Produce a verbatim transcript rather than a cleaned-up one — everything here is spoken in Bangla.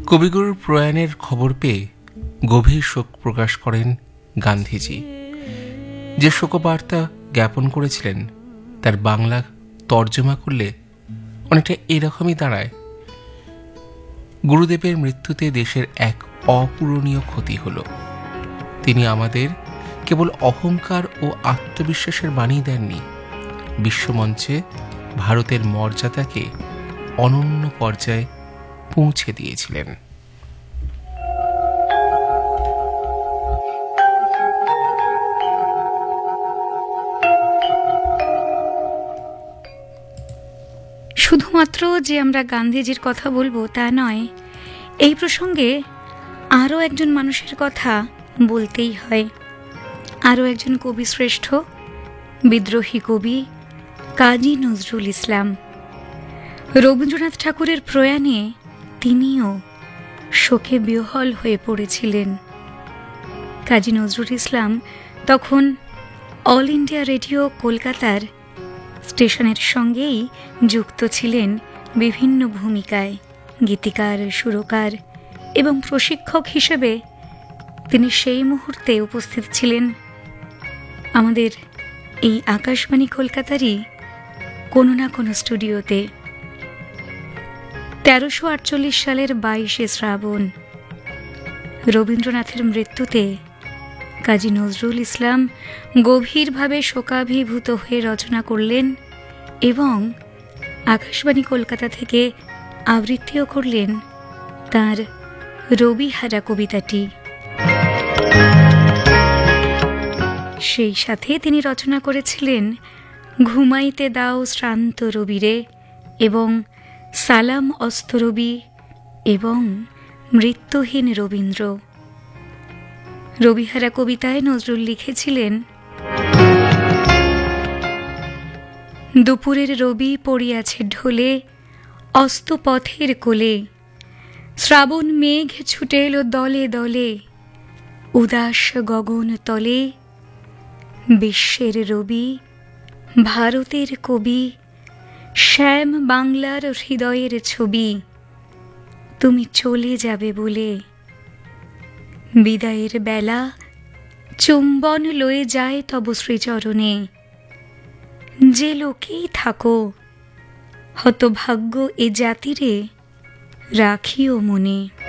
কবিগুরুর প্রয়াণের খবর পেয়ে গভীর শোক প্রকাশ করেন গান্ধীজি। যে শোকবার্তা জ্ঞাপন করেছিলেন তার বাংলা তর্জমা করলে অনেকটা এরকমই দাঁড়ায়, গুরুদেবের মৃত্যুতে দেশের এক অপূরণীয় ক্ষতি হল। তিনি আমাদের কেবল অহংকার ও আত্মবিশ্বাসের বাণী দেননি, বিশ্বমঞ্চে ভারতের মর্যাদাকে অনন্য পর্যায়ে পৌঁছে দিয়েছিলেন। শুধুমাত্র যে আমরা গান্ধীজির কথা বলবো তা নয়, এই প্রসঙ্গে আরও একজন মানুষের কথা বলতেই হয়। আরও একজন কবি শ্রেষ্ঠ, বিদ্রোহী কবি কাজী নজরুল ইসলাম। রবীন্দ্রনাথ ঠাকুরের প্রয়াণে তিনিও শোকে বিহ্বল হয়ে পড়েছিলেন। কাজী নজরুল ইসলাম তখন অল ইন্ডিয়া রেডিও কলকাতার স্টেশনের সঙ্গেই যুক্ত ছিলেন বিভিন্ন ভূমিকায়, গীতিকার, সুরকার এবং প্রশিক্ষক হিসেবে তিনি সেই মুহূর্তে উপস্থিত ছিলেন আমাদের এই আকাশবাণী কলকাতারই কোনো না কোনো স্টুডিওতে। তেরোশো আটচল্লিশ সালের বাইশে শ্রাবণ রবীন্দ্রনাথের মৃত্যুতে কাজী নজরুল ইসলাম গভীরভাবে শোকাভিভূত হয়ে রচনা করলেন এবং আকাশবাণী কলকাতা থেকে আবৃত্তিও করলেন তাঁর রবিহারা কবিতাটি। সেই সাথে তিনি রচনা করেছিলেন ঘুমাইতে দাও শ্রান্ত রবিরে এবং সালাম অস্ত রবি এবং মৃত্যুহীন রবীন্দ্র। রবিহারা কবিতায় নজরুল লিখেছিলেন, দুপুরের রবি পড়িয়াছে ঢোলে অস্ত পথের কোলে, শ্রাবণ মেঘ ছুটে এলো দলে দলে, উদাস গগন তলে, বিশ্বের রবি ভারতের কবি, শ্যাম বাংলার হৃদয়ের ছবি, তুমি চলে যাবে বলে, বিদায়ের বেলা চুম্বন লয়ে যায় তব শ্রীচরণে, যে লোকেই থাকো হতভাগ্য এ জাতিরে রাখিও মনে।